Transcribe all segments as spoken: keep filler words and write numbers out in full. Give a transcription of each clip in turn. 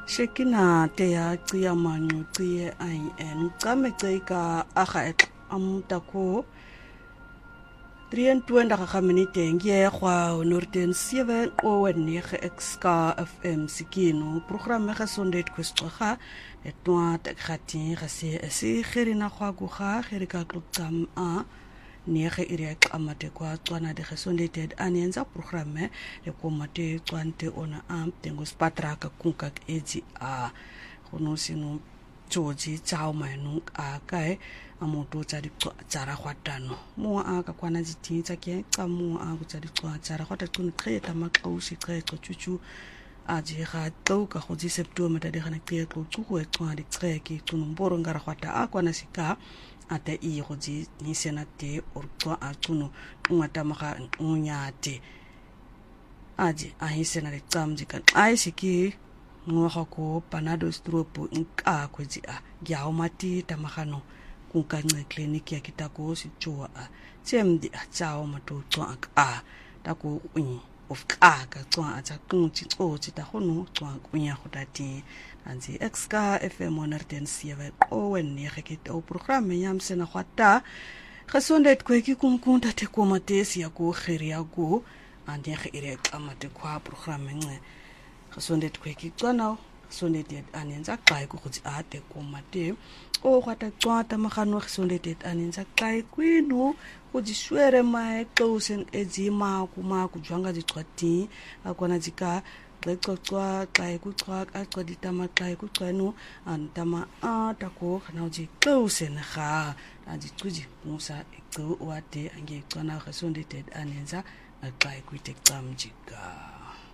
Shekina te ya cia mangu cie ai en kame ka aga amuta ko drieën twintig minute ngie kwa norden sewe o nege xka fm sikino programme gesondheid kwestroga etwa te khati gase esi gerina kwa go ga gerika kloktam a nege irek amate kwa tswana de gesondheid anenza programme le komate tswante ona am tengo spatraka kunkak ezi a gono sino George tsao mainu a kai amoto tsadi tsara kwatano mo a ka kwana dititsa ke tsa mo a go tsadi tsara kwata tsone kheta maklausi kheta chuchu a ji ga tlo ka go di september ta de gana ke tlo tsugo e tswa di tseke tsono mboro ngara kwata a kwana sika ata i go di ni senate or tswa a tsono ngata maga unyate a ji a hisena le tsamji ka ai siki ngwaga ko panado stropo nka kwetsi a ya o mati tamagano kung kanya clinic ya kita ko si chua a tsemdi a tsao mato tswa a ta ko uni of ka ka tswa a tsa kung chi o chi ta hono tswa kunya go dati anzi xka fm one seven o wen ge ke o program ya msena gwata gesondheid kweki kum kunta te komatesi ya ko gere ya go ande ge ire kamate kwa program nge gesondheid kweki tswana gesondheid anenza kai go gotsi a te komate o gwata tswata magano gesondheid anenza kai kwino go di swere mai closen edzima kuma ku jwanga di tswati akona dika xexoxwa kai ku tswa ka tswadita ma kai ku tswano antama a ta ko kana di closen ga a di tsuji musa ixo wate ange tswana gesondheid anenza kai ku tektamjika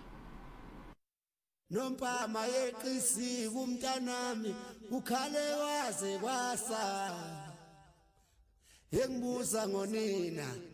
Nompa mayeqisi kumntanami ukhale waze kwasa Engibuza ngonina